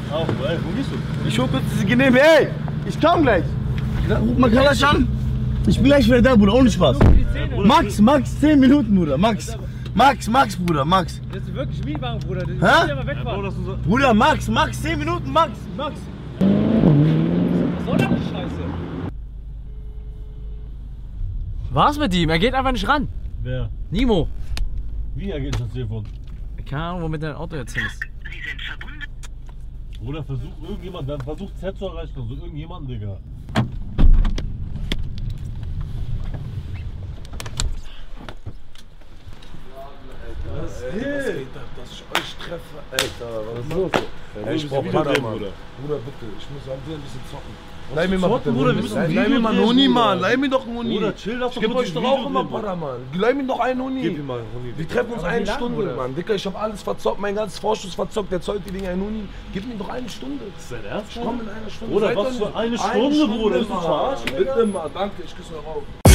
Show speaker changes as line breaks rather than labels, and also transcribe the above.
Auch, ey, wo gehst du?
Ich hol kurz diese Genehmigung. Ey, ich komm gleich. Ruf mal Kalasch an. Ich bin gleich wieder da, Bruder, ohne Spaß. Max, 10 Minuten, Bruder, Max, Bruder, Max.
Das ist wirklich Mietwagen, Bruder.
Hä?
Aber wegfahren.
Bruder, Max, 10 Minuten, Max.
Was soll das die Scheiße? Was mit ihm? Er geht einfach nicht ran.
Wer?
Nimo.
Wie er geht das Telefon?
Keine Ahnung, womit dein Auto jetzt hin ist.
Bruder, versucht Z zu erreichen, also irgendjemanden, Digga.
Was geht ab, dass ich euch treffe? Alter, was ist los?
Ey, ich brauch Padawan.
Bruder, bitte, ich muss am ein bisschen zocken.
Leih mir mal bitte,
Bruder, leih mir mal einen Huni, Mann. Leih mir doch einen Huni.
Bruder, chill doch.
Ich geb euch doch auch immer Padawan. Leih mir doch einen Huni.
Gib ihm mal einen Huni.
Wir treffen uns eine Stunde, Mann. Dicker, ich hab alles verzockt, mein ganzes Vorschuss verzockt. Jetzt heute wegen einen Huni. Gib mir doch eine Stunde.
Ist dein Ernst?
Ich komm in einer Stunde.
Bruder, was für eine Stunde, Bruder?
Bruder, bitte mal, danke, ich küsse euch auf.